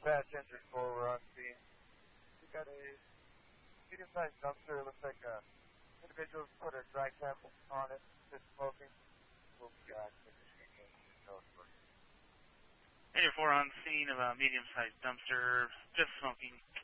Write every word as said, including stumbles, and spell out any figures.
Passenger four, we're on scene. We got a medium-sized dumpster. It looks like uh, individuals put a dry sample on it, just smoking. We'll be uh, Major four on scene of a medium-sized dumpster, just smoking.